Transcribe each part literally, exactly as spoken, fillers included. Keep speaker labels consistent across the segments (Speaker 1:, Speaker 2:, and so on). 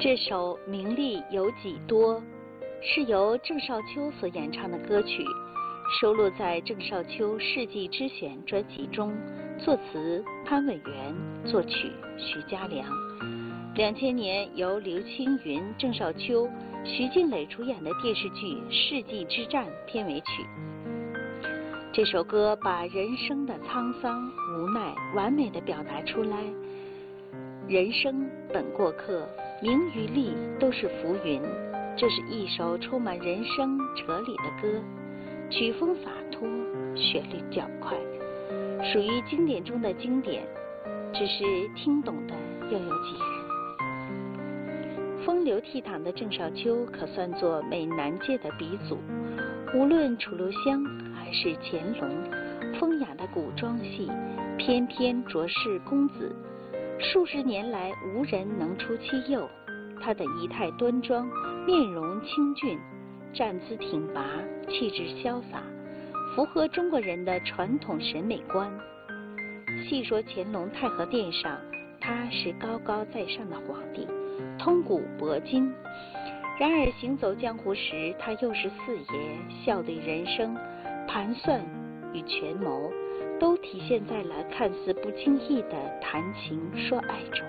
Speaker 1: 这首《名利有几多》是由郑少秋所演唱的歌曲，收录在郑少秋世纪之选专辑中，作词潘伟元，作曲徐嘉良。两千年由刘青云、郑少秋、徐静蕾主演的电视剧《世纪之战》片尾曲。这首歌把人生的沧桑、无奈完美地表达出来。人生本过客，名与利都是浮云。这是一首充满人生哲理的歌，曲风洒脱，旋律较快，属于经典中的经典，只是听懂的又有几人。风流倜傥的郑少秋可算作美男界的鼻祖，无论楚留香还是乾隆，风雅的古装戏，翩翩卓氏公子，数十年来无人能出其右。他的仪态端庄，面容清俊，站姿挺拔，气质潇洒，符合中国人的传统审美观。戏说乾隆太和殿上，他是高高在上的皇帝，通古博今；然而行走江湖时，他又是四爷，笑对人生，盘算与权谋都体现在了看似不经意的谈情说爱中。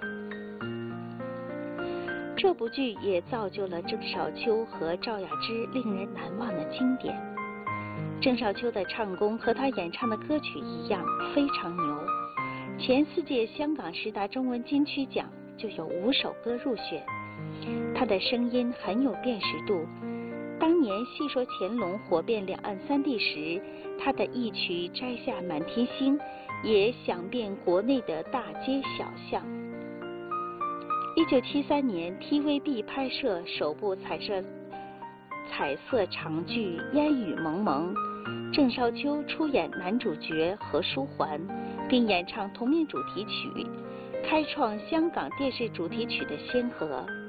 Speaker 1: 这部剧也造就了郑少秋和赵雅芝令人难忘的经典。郑少秋的唱功和他演唱的歌曲一样非常牛，前四届香港十大中文金曲奖就有五首歌入选。他的声音很有辨识度，当年戏说乾隆火遍两岸三地时，他的一曲《摘下满天星》也响遍国内的大街小巷。一九七三年 T V B 拍摄首部彩色彩色长剧《烟雨蒙蒙》，郑少秋出演男主角何书桓，并演唱同名主题曲，开创香港电视主题曲的先河。